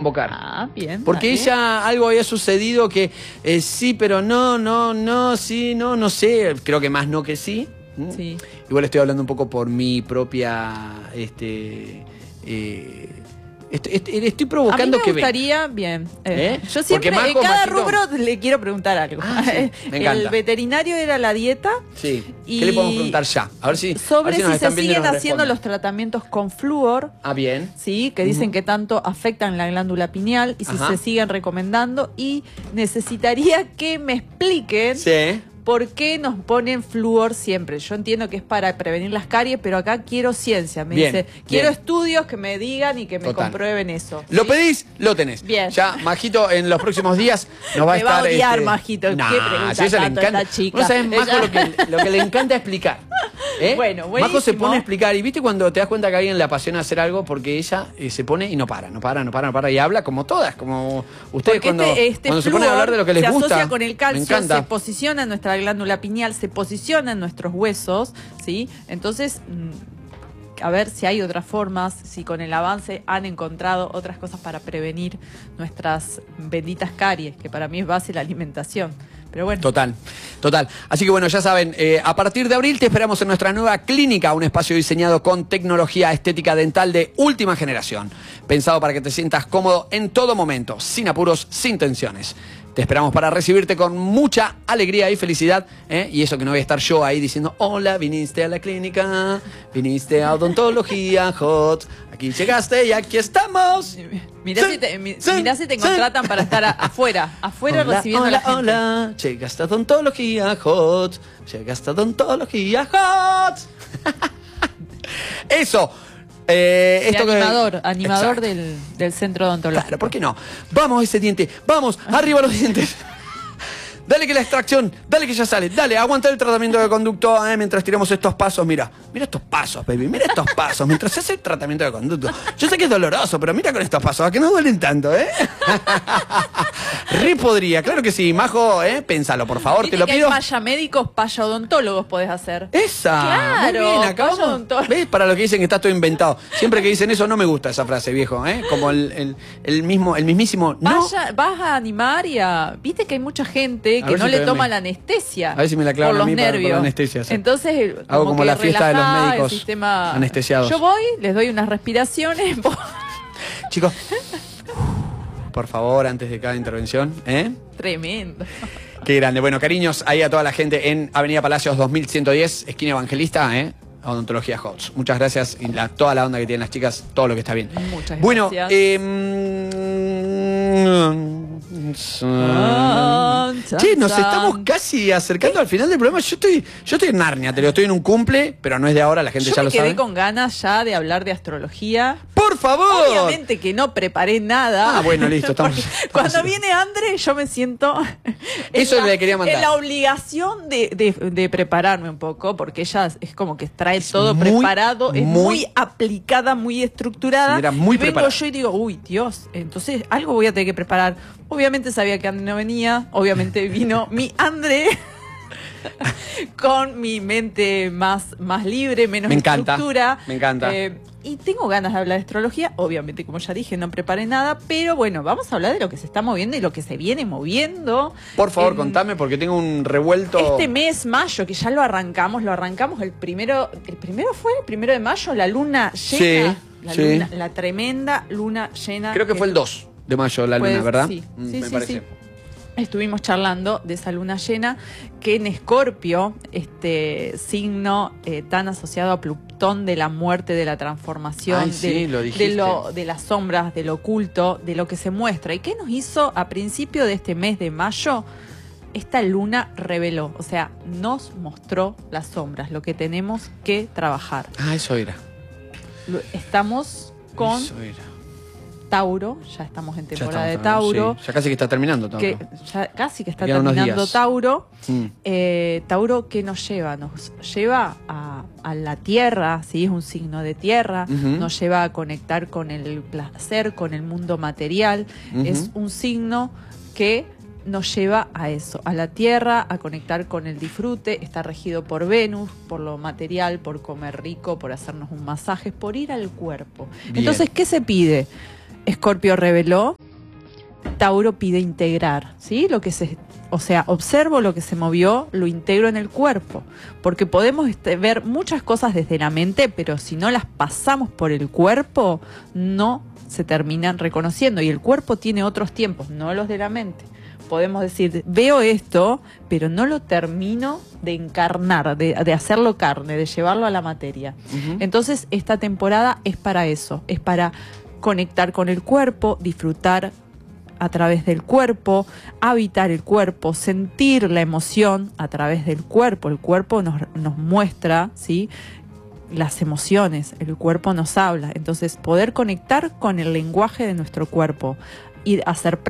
convocar. Ah, bien. Porque dale. ella, algo había sucedido que sí, pero no, sí, no sé. Creo que más no que sí. Sí. Igual estoy hablando un poco por mi propia... estoy provocando a mí que me gustaría, bien. Yo Porque siempre, en Majo, cada Majito- rubro le quiero preguntar algo. Ah, sí, me encanta. El veterinario era la dieta. Sí. Y ¿Qué le podemos preguntar ya? A ver si... sobre a ver si nos se están viendo y siguen nos haciendo responden. los tratamientos con flúor. Ah, bien. Sí, que dicen que tanto afectan la glándula pineal y si Ajá. se siguen recomendando. Y necesitaría que me expliquen Sí. por qué nos ponen flúor siempre. Yo entiendo que es para prevenir las caries, pero acá quiero ciencia. Me Bien, dice, quiero bien. estudios que me digan y que me Total. comprueben eso. Lo ¿sí? pedís, lo tenés. Bien. Ya, Majito, en los próximos días nos va a Me va a estar... odiar, Majito. Nah, ¿Qué pregunta si a ella le tanto encanta. esta chica? Vos sabés, Majo, Ella- lo que le encanta explicar. Bueno, Majo buenísimo. se pone a explicar. Y viste cuando te das cuenta que a alguien le apasiona hacer algo, porque ella se pone y no para. Y habla como todas, como ustedes Porque cuando se ponen a hablar de lo que les se gusta. asocia con el Me calcio, encanta. se posiciona en nuestra glándula pineal, se posiciona en nuestros huesos, ¿sí? Entonces, a ver si hay otras formas, si con el avance han encontrado otras cosas para prevenir nuestras benditas caries, que para mí es base la alimentación. Pero bueno. Total. Así que bueno, ya saben, a partir de abril te esperamos en nuestra nueva clínica, un espacio diseñado con tecnología estética dental de última generación, pensado para que te sientas cómodo en todo momento, sin apuros, sin tensiones. Te esperamos para recibirte con mucha alegría y felicidad, y eso que no voy a estar yo ahí diciendo, hola, viniste a la clínica, viniste a Odontología Hot, aquí llegaste y aquí estamos. Mirá si te contratan para estar afuera Hola, recibiendo a la gente. Hola, llegaste a Odontología Hot, llegaste a Odontología Hot. Eso. Esto Animador Exacto. del centro odontológico. Claro, ¿por qué no? Vamos ese diente, vamos, arriba los dientes. Dale que la extracción, dale que ya sale, dale, aguanta el tratamiento de conducto mientras tiramos estos pasos, mira estos pasos, baby, mira estos pasos, mientras se hace el tratamiento de conducto. Yo sé que es doloroso, pero mira con estos pasos, a que no duelen tanto, Re podría, claro que sí, Majo, pénsalo, por favor, Viste te lo que pido. hay paya médicos, paya odontólogos podés hacer. Esa, Claro, muy bien, paya acabamos. odontólogo. ¿Ves? Para los que dicen que está todo inventado. Siempre que dicen eso no me gusta esa frase, viejo, como el mismísimo. No. Vas a animar y a... Viste que hay mucha gente A que ver no si le todavía toma me- la anestesia. A ver si me la clavan por a los mí para nervios. la anestesia, sí. Entonces, Hago como que la fiesta de los relajá médicos el sistema anestesiados. Yo voy, les doy unas respiraciones. Chicos, por favor, antes de cada intervención, Tremendo. Qué grande. Bueno, cariños, ahí a toda la gente en Avenida Palacios 2110, esquina Evangelista, Odontología Hots. Muchas gracias. Y toda la onda que tienen las chicas, todo lo que está bien. Muchas Bueno, gracias. che, nos estamos casi acercando al final del programa. Yo estoy en Narnia, te lo estoy en un cumple, pero no es de ahora, la gente Yo ya me lo quedé sabe. con ganas ya de hablar de astrología. ¡Por favor! Obviamente que no preparé nada. Ah, bueno, listo, estamos. Cuando viene André, yo me siento. Eso le quería mandar. En la obligación de prepararme un poco, porque ella es como que trae todo muy, preparado, es muy aplicada, muy estructurada. Señora, muy y vengo preparada. yo y digo, uy, Dios, entonces algo voy a tener que preparar. Obviamente sabía que André no venía, obviamente vino mi André. Con mi mente más libre, menos estructura. Me encanta. Y tengo ganas de hablar de astrología. Obviamente, como ya dije, no preparé nada. Pero bueno, vamos a hablar de lo que se está moviendo y lo que se viene moviendo. Por favor, contame, porque tengo un revuelto. Este mes, mayo, que ya lo arrancamos el primero fue el 1 de mayo, la luna llena. Sí. La tremenda luna llena. Creo que fue el 2 de mayo la luna, Pues, ¿verdad? sí, Me parece. sí. Estuvimos charlando de esa luna llena que en Escorpio, este signo tan asociado a Plutón, de la muerte, de la transformación, Ay, sí, lo dijiste. de las sombras, del oculto, de lo que se muestra. ¿Y qué nos hizo a principio de este mes de mayo? Esta luna reveló, o sea, nos mostró las sombras, lo que tenemos que trabajar. Ah, eso era. Estamos con Eso era. Tauro, ya estamos en temporada de estamos, Tauro. sí. Ya casi que está terminando Tauro. Que ya casi que está Quedan unos terminando días. Tauro. Mm. Tauro, ¿qué nos lleva? Nos lleva a la tierra, ¿sí? Es un signo de tierra. Ujú. Nos lleva a conectar con el placer, con el mundo material. Ujú. Es un signo que nos lleva a eso, a la tierra, a conectar con el disfrute. Está regido por Venus, por lo material, por comer rico, por hacernos un masaje, por ir al cuerpo. Bien. Entonces, ¿qué se pide? Escorpio reveló, Tauro pide integrar, ¿sí? O sea, observo lo que se movió, lo integro en el cuerpo, porque podemos ver muchas cosas desde la mente, pero si no las pasamos por el cuerpo, no se terminan reconociendo, y el cuerpo tiene otros tiempos, no los de la mente. Podemos decir, veo esto, pero no lo termino de encarnar, de hacerlo carne, de llevarlo a la materia. Entonces, esta temporada es para eso, es para conectar con el cuerpo, disfrutar a través del cuerpo, habitar el cuerpo, sentir la emoción a través del cuerpo. El cuerpo nos muestra, ¿sí?, las emociones, el cuerpo nos habla. Entonces, poder conectar con el lenguaje de nuestro cuerpo y hacer